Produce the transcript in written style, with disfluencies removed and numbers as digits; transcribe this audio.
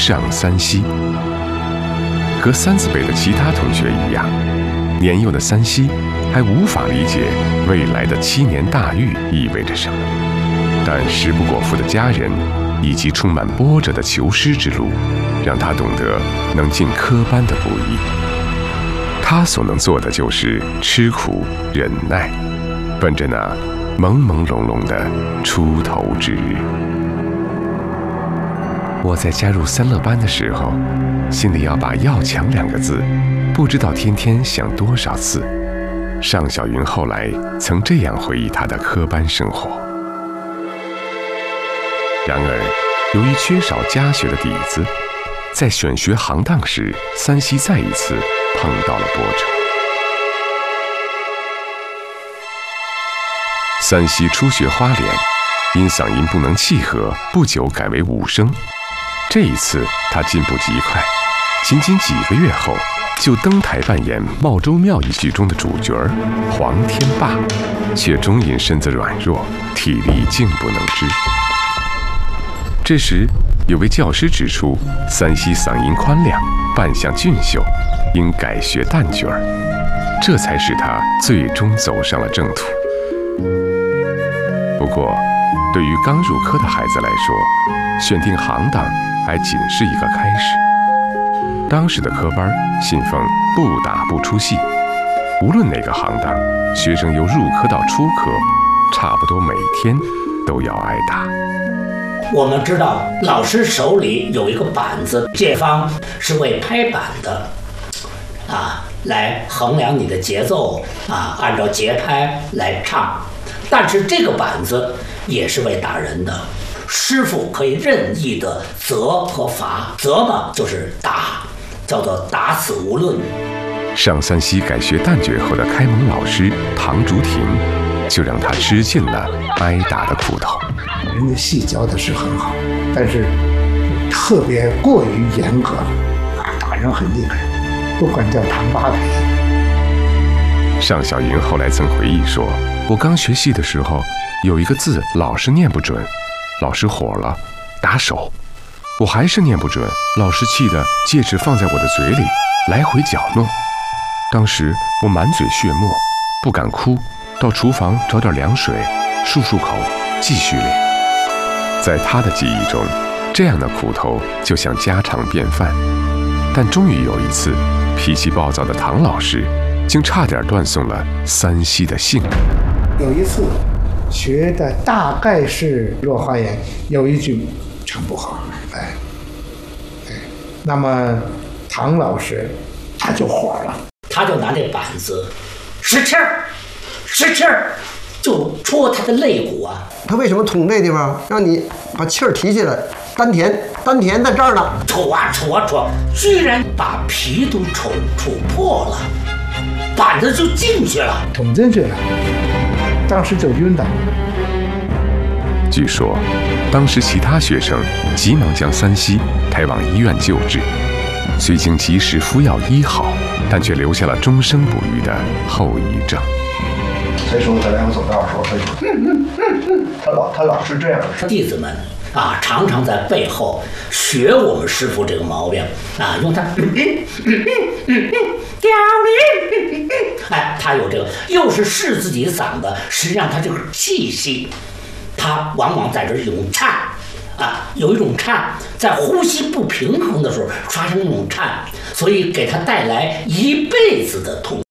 上三溪。和三字辈的其他同学一样，年幼的三溪还无法理解未来的7年大狱意味着什么，但食不果腹的家人以及充满波折的求师之路，让他懂得能进科班的不易。他所能做的就是吃苦忍耐，奔着那朦朦胧胧的出头之日。我在加入三乐班的时候，心里要把要强2个字不知道天天想多少次。尚小云后来曾这样回忆她的科班生活。然而由于缺少家学的底子，在选学行当时，三溪再一次碰到了波折。三溪初学花脸，因嗓音不能契合，不久改为武生。这一次他进步极快，仅仅几个月后就登台扮演《茂州庙》一剧中的主角黄天霸，却终因身子软弱，体力竟不能支。这时有位教师指出，三溪嗓音宽亮，扮相俊秀，应改学旦角儿，这才使他最终走上了正途。不过对于刚入科的孩子来说，选定行当还仅是一个开始。当时的科班信奉不打不出戏，无论哪个行当，学生由入科到出科，差不多每天都要挨打。 我们知道老师手里有一个板子，这方是为拍板的，来衡量你的节奏，按照节拍来唱。但是这个板子也是为打人的，师傅可以任意的责和罚。责嘛就是打，叫做打死无论。 上三溪改学旦角后的开蒙老师唐竹亭，就让他吃尽了挨打的苦头。 人家戏教的是很好，但是特别过于严格了，打人很厉害，不管叫唐八腿。 尚小云后来曾回忆说，我刚学戏的时候，有一个字老是念不准，老师火了，打手。我还是念不准，老师气得戒指放在我的嘴里，来回搅弄。当时我满嘴血沫，不敢哭，到厨房找点凉水，漱漱口，继续练。在他的记忆中，这样的苦头就像家常便饭。但终于有一次，脾气暴躁的唐老师竟差点断送了三溪的性命。 有一次学的大概是落花岩，有一句唱不好，那么唐老师他就火了， 他就拿这板子使气儿，就戳他的肋骨啊。 他为什么捅这地方？让你把气儿提起来，丹田在这儿呢。 戳，居然把皮都戳破了，板子就进去了， 捅进去了，当时就晕倒了。 据说，当时其他学生急忙将三溪抬往医院救治，虽经及时敷药医好，但却留下了终生不愈的后遗症。 谁说他来回走道的时候，他老是这样。 弟子们常常在背后学我们师傅这个毛病用他他有这个，又是试自己的嗓子，实际上他这个气息，他往往在这有颤有一种颤，在呼吸不平衡的时候发生一种颤，所以给他带来一辈子的痛。